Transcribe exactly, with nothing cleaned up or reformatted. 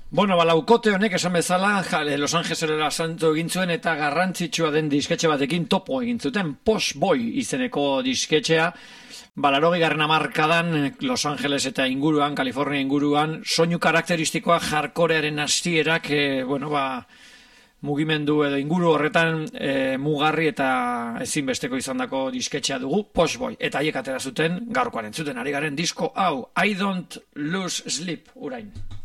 Bueno, balaukote honek esan bezala Los Angelesera santu egin zuen eta garrantzitsua den disketxe batekin topo egin zuten. Posh Boy izeneko disketxea. Balarogi garren hamarkadan Los Angeles eta inguruan, Kalifornia inguruan, soinu karakteristikoa jarkorearen hasierak, e, bueno, ba, mugimendu edo inguru horretan e, mugarri eta ezinbesteko izandako disketxea dugu, Posh Boy. Eta haiek atera zuten gaurkoan entzuten ari garen disko hau, I Don't Lose Sleep, urain.